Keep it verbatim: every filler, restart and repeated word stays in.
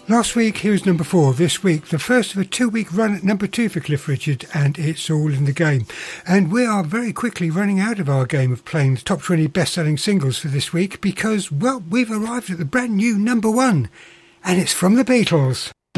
Last week, here's number four. This week, the first of a two-week run at number two for Cliff Richard, and It's All in the Game. And we are very quickly running out of our game of playing the top twenty best-selling singles for this week because, well, we've arrived at the brand new number one, and it's from the Beatles.